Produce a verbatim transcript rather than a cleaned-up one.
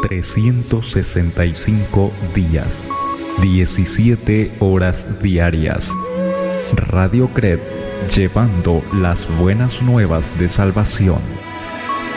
trescientos sesenta y cinco días, diecisiete horas diarias. Radio Cred, llevando las buenas nuevas de salvación.